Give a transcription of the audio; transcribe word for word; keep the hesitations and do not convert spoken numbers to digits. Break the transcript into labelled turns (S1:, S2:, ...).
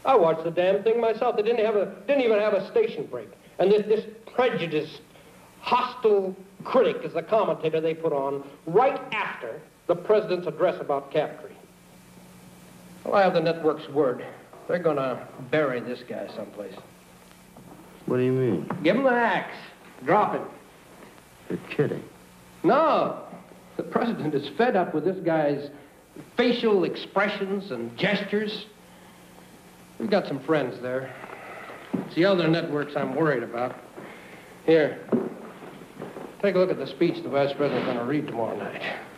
S1: I watched the damn thing myself. They didn't have a, didn't even have a station break. And this, this prejudiced, hostile critic is the commentator they put on right after the president's address about Captree. Well, I have the network's word. They're gonna bury this guy someplace.
S2: What do you mean?
S1: Give him the axe. Drop him.
S2: You're kidding.
S1: No. The president is fed up with this guy's facial expressions and gestures. We've got some friends there. It's the other networks I'm worried about. Here. Take a look at the speech the vice president's going to read tomorrow night.